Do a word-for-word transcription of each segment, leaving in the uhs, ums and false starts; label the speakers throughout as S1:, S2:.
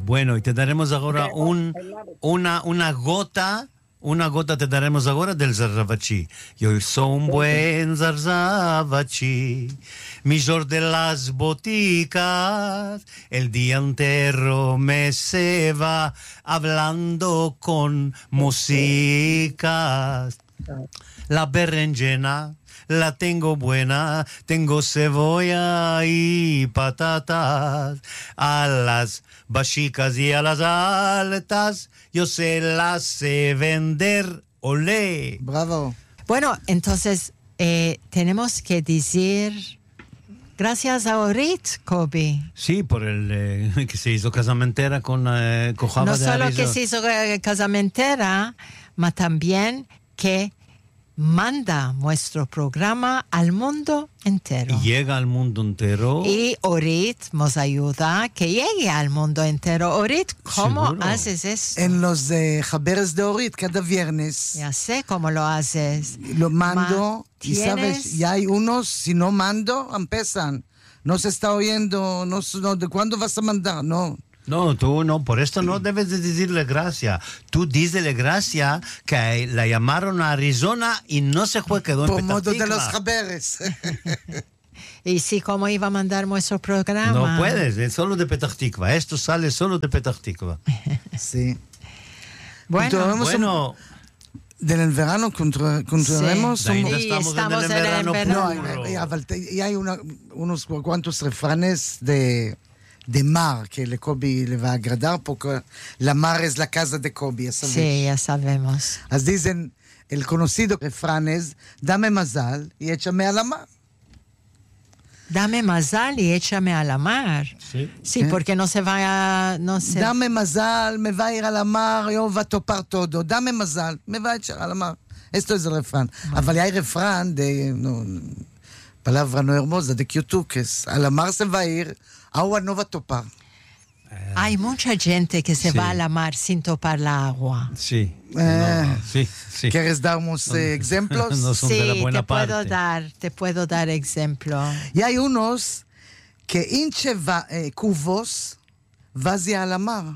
S1: Bueno, y te daremos ahora un, una, una gota, una gota te daremos ahora del Zarravachi. Yo soy un buen Zarravachi, millor de las boticas, el día entero me se va hablando con músicas. La berenjena la tengo buena, tengo cebolla y patatas. A las bachicas y a las altas, yo se las sé vender. ¡Olé!
S2: Bravo.
S3: Bueno, entonces eh, tenemos que decir gracias a Orit, Kobe.
S1: Sí, por el eh, que se hizo casamentera con eh, Cojaba
S3: No
S1: de
S3: solo
S1: Arizona.
S3: que se hizo eh, casamentera, mas también que manda nuestro programa al mundo entero.
S1: Llega al mundo entero.
S3: Y Orit nos ayuda a que llegue al mundo entero. Orit, ¿cómo
S1: Seguro.
S3: haces eso?
S2: En los de Jaberes de Orit, cada viernes.
S3: Ya sé cómo lo haces.
S2: Lo mando.
S3: Ma,
S2: y sabes,
S3: ¿tienes?
S2: ya hay unos, si no mando, empiezan. No se está oyendo, no, no, ¿de cuándo vas a mandar? No.
S1: No, tú no, por esto no debes de decirle gracias. Tú dísele gracias que la llamaron a Arizona y no se fue, quedó en
S2: Por
S1: Petah
S2: modo de
S1: Tikva.
S2: los Jaberes.
S3: Y sí, ¿cómo iba a mandar nuestro programa?
S1: No puedes, es solo de Petah Tikva. Esto sale solo de Petah Tikva.
S2: Sí.
S3: Bueno,
S2: Continuamos
S1: Bueno,
S2: un- del verano contra- continuaremos.
S1: Sí.
S2: un-
S1: Ahí
S3: Sí,
S1: estamos
S3: estamos
S1: en el
S3: en el
S1: verano
S3: verano.
S2: No,
S1: puro.
S2: hay- hay- y hay una- unos cuantos refranes de, de mar que le Kobe le va a agradar porque la mar es la casa de Kobe, ya sabes.
S3: sí, ya sabemos.
S2: As dicen, el conocido refrán es, dame mazal y échame a la mar.
S3: Dame mazal y échame a la mar.
S1: sí.
S3: Sí,
S2: ¿Eh?
S3: porque no se vaya, no se...
S2: Dame mazal, me va a ir a la mar y va a topar todo. Dame mazal, me va a echar a la mar. Esto es el refrán. אבל hay refrán de, no, palabra no hermosa, de Kyoto, que es, a la mar se va a ir, agua no va a topar.
S3: Hay mucha gente que se
S1: Sí.
S3: va a la mar sin topar la agua.
S1: Sí.
S2: Eh,
S1: No, sí, sí.
S2: ¿Quieres darnos eh, ejemplos?
S1: No son
S3: Sí,
S1: de la buena
S3: te puedo
S1: parte.
S3: dar, te puedo dar ejemplo.
S2: Y hay unos que hinche va, eh, cubos vacía a la mar.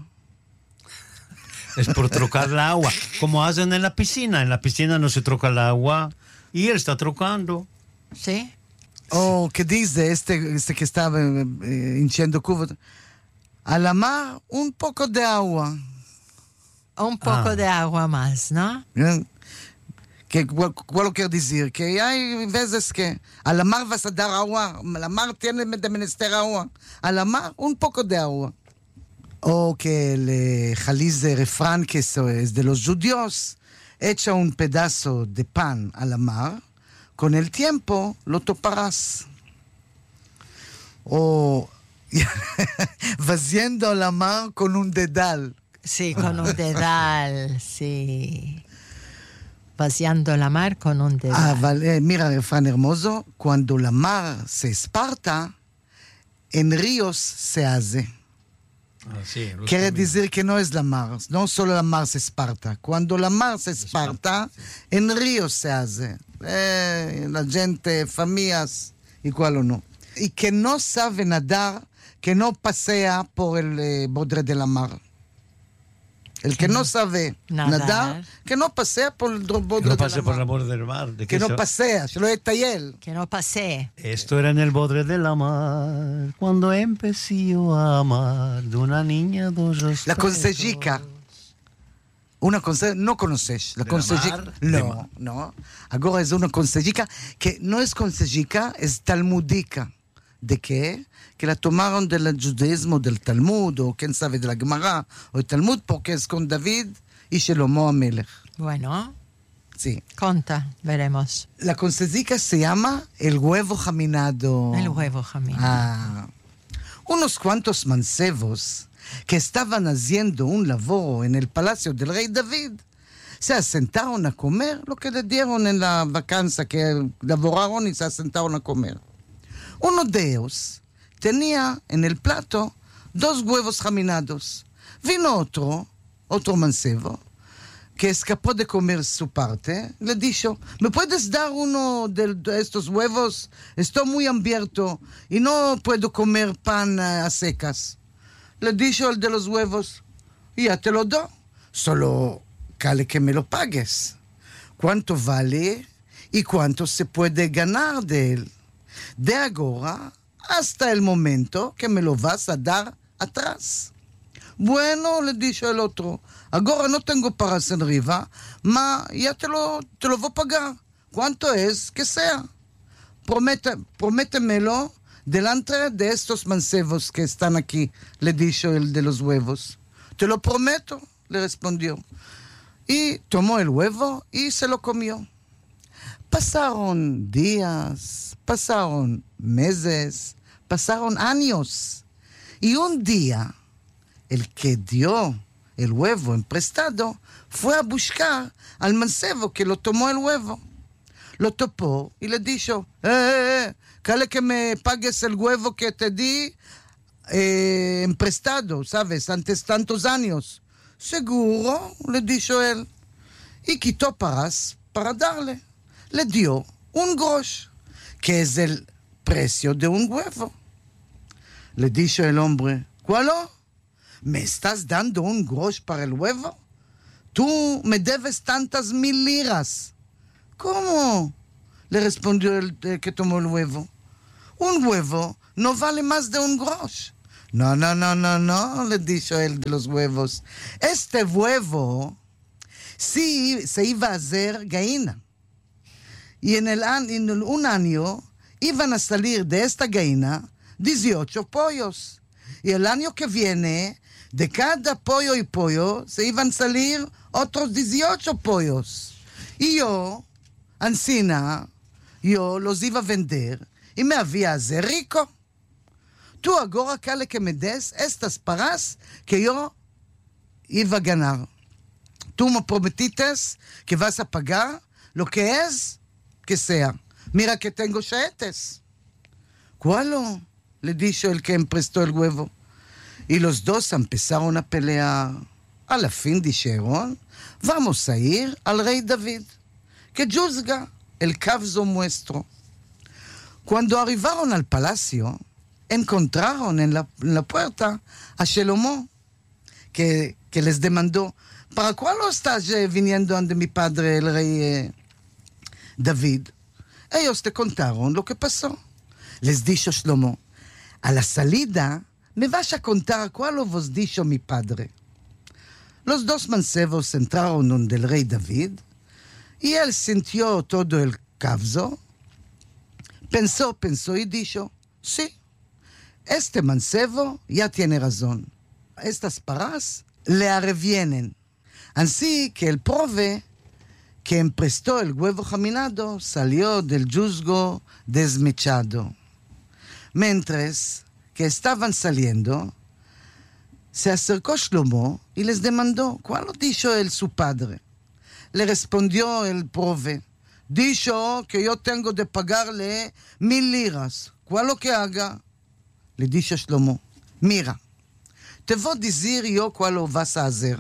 S1: Es por trocar el agua, como hacen en la piscina. En la piscina no se troca el agua y él está trocando.
S3: ¿Sí?
S2: O que dice este, este que estaba eh, eh, hinchando cubos, a la mar un poco de agua.
S3: Un poco
S1: Ah.
S3: de agua más, ¿no?
S2: ¿eh? Que, ¿cuál, cuál quiere decir? Que hay veces que a la mar vas a dar agua, la mar tiene de menester agua. A la mar un poco de agua. O que el eh, jaliz de refrán que eso es de los judíos, echa un pedazo de pan a la mar, con el tiempo lo toparás. O vaciando la mar con un dedal.
S3: Sí, con un dedal, sí. Vaciando la mar con un dedal.
S2: Ah, vale, mira, refrán hermoso, cuando la mar se esparta, en ríos se hace.
S1: Ah, sí,
S2: Quiere decir que no es la mar, no solo la mar se esparta. Cuando la mar se esparta, en ríos se hace. Eh, la gente, familias, igual o no. Y que no sabe nadar, que no pasea por el eh, borde de la mar. El que no sabe
S3: Nadar.
S2: nadar, que no pasea por el dro- borde
S1: No
S2: de
S1: pase
S2: la
S1: por la
S2: mar.
S1: borda del mar. ¿De
S2: Que
S1: qué
S2: no
S1: se-
S2: pasea, se lo está él.
S3: Que no pase.
S1: Esto era en el borde de la mar, cuando empecé yo a amar de una niña dos
S2: La
S1: respetos.
S2: consejica. Una consejica, no conoces. La
S1: ¿De la
S2: consejica.
S1: mar? De
S2: No,
S1: mar.
S2: no. Ahora es una consejica que no es consejica, es talmudica. ¿De qué? Que la tomaron del judaísmo, del Talmud, o quién sabe, de la Gemara, o el Talmud, porque es con David y Shelomo Amelech.
S3: Bueno,
S2: Sí.
S3: conta, veremos.
S2: La consejica se llama el huevo jaminado.
S3: El huevo jamín.
S2: Ah, unos cuantos mancebos que estaban haciendo un labor en el palacio del rey David se asentaron a comer lo que le dieron en la vacancia, que laboraron y se asentaron a comer. Uno de ellos tenía en el plato dos huevos jaminados. Vino otro, otro mancebo, que escapó de comer su parte, le dijo, ¿me puedes dar uno de, de estos huevos? Estoy muy hambriento y no puedo comer pan eh, a secas. le dijo el de los huevos, ya te lo doy, solo cale que me lo pagues. ¿Cuánto vale y cuánto se puede ganar de él? De ahora hasta el momento que me lo vas a dar atrás. Bueno, le dijo el otro, ahora no tengo para hacer arriba, ma ya te lo, te lo voy a pagar. ¿Cuánto es que sea? Promete, prométemelo delante de estos mancebos que están aquí, le dijo el de los huevos. Te lo prometo, le respondió. Y tomó el huevo y se lo comió. Pasaron días, pasaron meses, pasaron años. Y un día, el que dio el huevo en prestado fue a buscar al mancebo que lo tomó el huevo. Lo topó y le dijo, eh, eh, eh, cale que me pagues el huevo que te di eh, en prestado, ¿sabes? Antes tantos años. Seguro, le dijo él. Y quitó paras para darle. Le dio un grosh, que es el precio de un huevo. Le dijo el hombre, ¿cuál? ¿Me estás dando un grosh para el huevo? Tú me debes tantas mil liras. ¿Cómo? Le respondió el, el que tomó el huevo. Un huevo no vale más de un grosh. No, no, no, no, no, le dijo el de los huevos. Este huevo sí se iba a hacer gallina. Y en, el, en el, un año iban a salir de esta gallina dieciocho pollos. Y el año que viene, de cada pollo y pollo, se iban a salir otros dieciocho pollos. Y yo, ancina, yo los iba a vender y me había hacer rico. Tú ahora cale que me des estas paras que yo iba a ganar. Tú me prometiste que vas a pagar lo que es que sea. Mira que tengo chetes. ¿Cuál? Le dijo el que emprestó el huevo. Y los dos empezaron a pelear. A la fin dijeron, vamos a ir al rey David, que juzga el caso nuestro. Cuando arribaron al palacio, encontraron en la, en la puerta a Shlomo, que, que les demandó, ¿para cuál estás viniendo ante mi padre, el rey eh, David? Ellos te contaron lo que pasó. Les dijo Shlomo, a la salida me vas a contar cuál vos dijo mi padre. Los dos mancebos entraron donde el rey David y él sintió todo el caso. Pensó, pensó y dijo, sí, este mancebo ya tiene razón. Estas paras le revienen. Así que el prove que emprestó el huevo jaminado salió del juzgo desmechado. Mientras que estaban saliendo, se acercó Shlomo y les demandó, ¿cuál dijo él su padre? Le respondió el prove, dijo que yo tengo de pagarle mil liras. ¿Cuál lo que haga? Le dijo Shlomo, mira, te voy a decir yo cuál lo vas a hacer.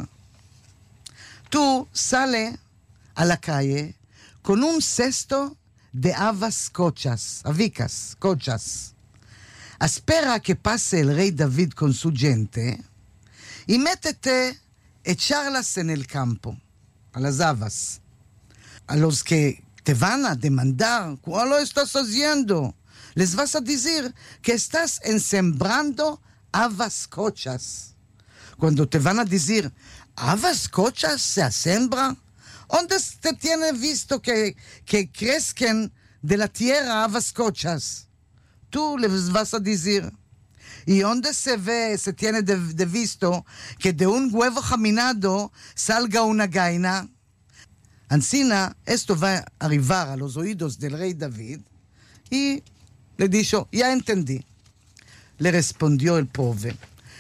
S2: Tú sale a la calle con un cesto de habas cochas, avicas, cochas. Espera que pase el rey David con su gente y métete echarlas en el campo, a las habas. A los que te van a demandar, ¿cuál lo estás haciendo? Les vas a decir que estás ensembrando habas cochas. Cuando te van a decir, ¿habas cochas se sembran? ¿Dónde te tiene visto que, que crezcan de la tierra habas cochas? Tú les vas a decir. ¿Y dónde se ve, se tiene de, de visto que de un huevo jaminado salga una gallina? Ancina, esto va a arribar a los oídos del rey David y le dijo, ya entendí. Le respondió el prove.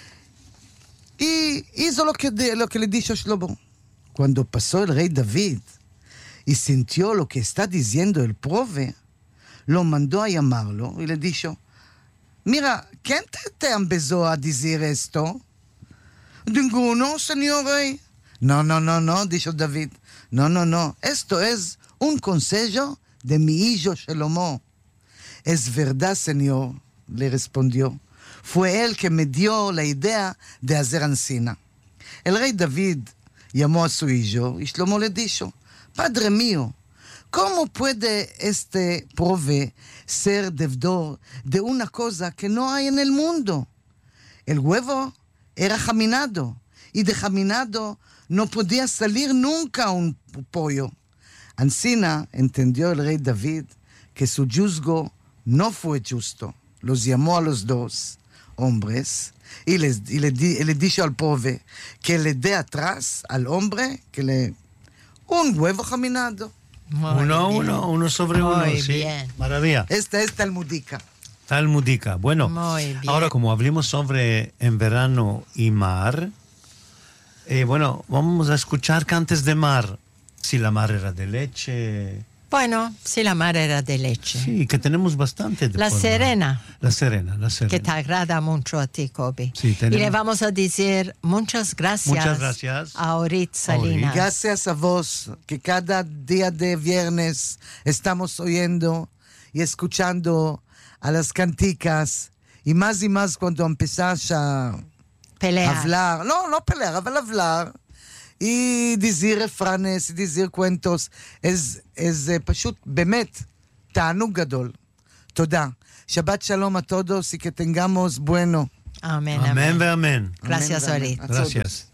S2: Y hizo lo que, de, lo que le dijo Shlomo. Cuando pasó el rey David y sintió lo que está diciendo el prove, lo mandó a llamarlo y le dijo, mira, ¿quién te, te empezó a decir esto? Ninguno, señor rey. No, no, no, no, dijo David. No, no, no, esto es un consejo de mi hijo Shlomo. Es verdad, señor, le respondió. Fue él que me dio la idea de hacer Ancina. El rey David llamó a su hijo y Shlomo le dijo, Padre mío, ¿cómo puede este prove ser deudor de una cosa que no hay en el mundo? El huevo era jaminado y de jaminado no podía salir nunca un pollo. Ancina entendió el rey David que su juzgo no fue justo. Los llamó a los dos hombres y, les, y, le, di, y le dijo al prove que le dé atrás al hombre que le un huevo jaminado.
S1: Muy uno, bien. uno, uno sobre
S3: Muy
S1: uno, sí.
S3: bien.
S1: Maravilla.
S2: Esta es talmudica.
S1: Talmudica. Bueno,
S3: Muy bien.
S1: ahora como hablemos sobre en verano y mar, eh, bueno, vamos a escuchar cantes de mar. Si la mar era de leche.
S3: Bueno, si la mar era de leche.
S1: Sí, que tenemos bastante. De
S3: la
S1: forma.
S3: Serena.
S1: La Serena, la Serena.
S3: Que te agrada mucho a ti, Kobe.
S1: Sí, tenemos...
S3: Y le vamos a decir muchas gracias,
S1: muchas gracias.
S3: a Orit Salinas.
S2: Gracias a vos, que cada día de viernes estamos oyendo y escuchando a las canticas. Y más y más cuando empezás a
S3: pelear.
S2: hablar. No, no pelear, אבל hablar. y decir refranes, y decir cuentos, es, es פשוט באמת תענוג גדול. תודה. שבת שלום a todos y que tengamos bueno.
S3: Amén,
S1: amén.
S3: amén.
S1: Amén, amén.
S3: Gracias, Orit.
S1: Gracias.